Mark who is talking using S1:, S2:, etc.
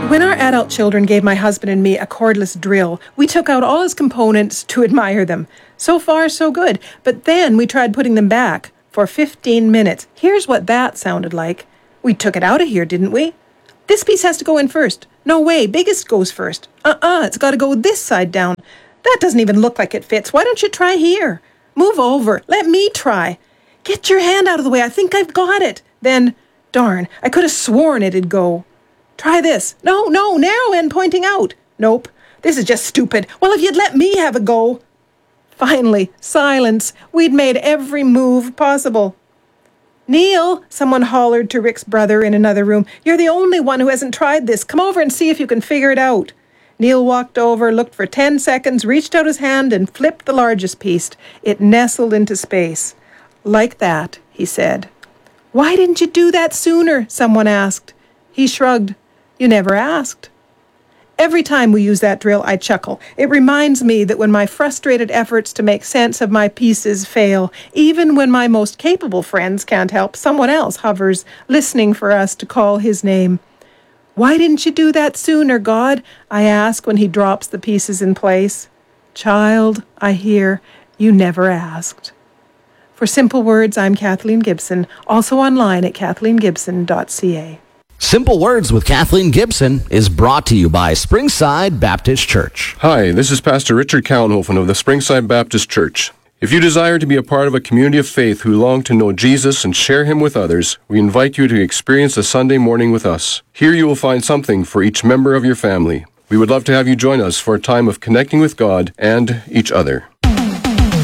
S1: When our adult children gave my husband and me a cordless drill, we took out all his components to admire them. So far, so good. But then we tried putting them back for 15 minutes. Here's what that sounded like. We took it out of here, didn't we? This piece has to go in first. No way, biggest goes first. It's got to go this side down. That doesn't even look like it fits. Why don't you try here? Move over. Let me try. Get your hand out of the way. I think I've got it. Then, darn, I could have sworn it'd go. Try this. No, narrow end pointing out. Nope, this is just stupid. Well, if you'd let me have a go. Finally, silence. We'd made every move possible. Neil, someone hollered to Rick's brother in another room. You're the only one who hasn't tried this. Come over and see if you can figure it out. Neil walked over, looked for 10 seconds, reached out his hand and flipped the largest piece. It nestled into space. Like that, he said. Why didn't you do that sooner? Someone asked. He shrugged. You never asked. Every time we use that drill, I chuckle. It reminds me that when my frustrated efforts to make sense of my pieces fail, even when my most capable friends can't help, someone else hovers, listening for us to call his name. Why didn't you do that sooner, God? I ask when he drops the pieces in place. Child, I hear, you never asked. For Simple Words, I'm Kathleen Gibson, also online at kathleengibson.ca.
S2: Simple Words with Kathleen Gibson is brought to you by Springside Baptist Church.
S3: Hi, this is Pastor Richard Kaunhofen of the Springside Baptist Church. If you desire to be a part of a community of faith who long to know Jesus and share him with others, we invite you to experience a Sunday morning with us. Here you will find something for each member of your family. We would love to have you join us for a time of connecting with God and each other.